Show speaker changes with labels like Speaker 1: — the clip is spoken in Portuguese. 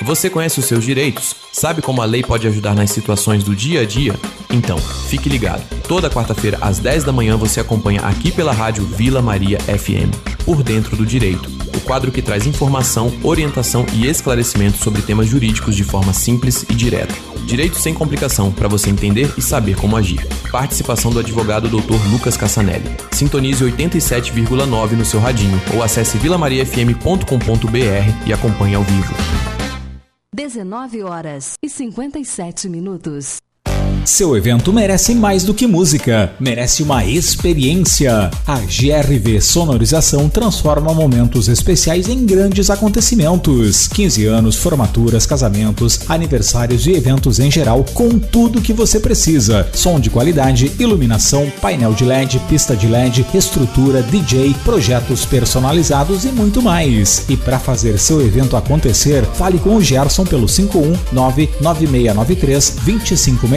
Speaker 1: Você conhece os seus direitos? Sabe como a lei pode ajudar nas situações do dia a dia? Então, fique ligado. Toda quarta-feira, às 10 da manhã, você acompanha aqui pela rádio Vila Maria FM, Por Dentro do Direito, o quadro que traz informação, orientação e esclarecimento sobre temas jurídicos de forma simples e direta. Direito sem complicação, para você entender e saber como agir. Participação do advogado Dr. Lucas Cassanelli. Sintonize 87,9 no seu radinho ou acesse vilamariafm.com.br e acompanhe ao vivo.
Speaker 2: 19h57.
Speaker 3: Seu evento merece mais do que música, merece uma experiência. A GRV Sonorização transforma momentos especiais em grandes acontecimentos. 15 anos, formaturas, casamentos, aniversários e eventos em geral, com tudo que você precisa. Som de qualidade, iluminação, painel de LED, pista de LED, estrutura, DJ, projetos personalizados e muito mais. E para fazer seu evento acontecer, fale com o Gerson pelo 5199693 2566.